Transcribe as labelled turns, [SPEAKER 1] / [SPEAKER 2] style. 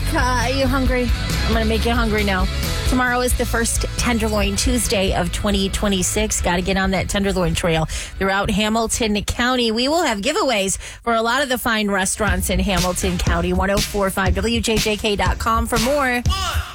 [SPEAKER 1] Are you hungry? I'm going to make you hungry now. Tomorrow is the first Tenderloin Tuesday of 2026. Got to get on that Tenderloin trail throughout Hamilton County. We will have giveaways for a lot of the fine restaurants in Hamilton County. 1045WJJK.com for more.